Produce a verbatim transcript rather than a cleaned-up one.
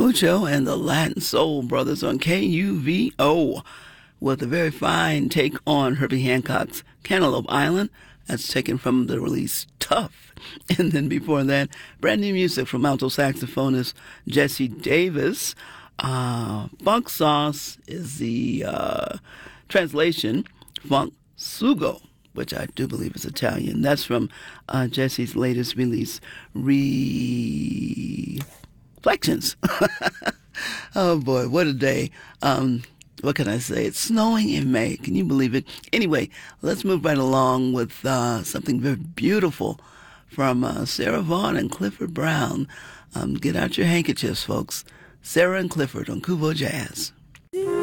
Mucho and the Latin Soul Brothers on K U V O with a very fine take on Herbie Hancock's Cantaloupe Island. That's taken from the release Tough. And then before that, brand new music from alto saxophonist Jesse Davis. Uh, Funk Sauce is the uh, translation, Funk Sugo, which I do believe is Italian. That's from uh, Jesse's latest release, Reflections. Oh boy, what a day. Um, what can I say? It's snowing in May. Can you believe it? Anyway, let's move right along with uh, something very beautiful from uh, Sarah Vaughan and Clifford Brown. Um, get out your handkerchiefs, folks. Sarah and Clifford on Kuvo Jazz.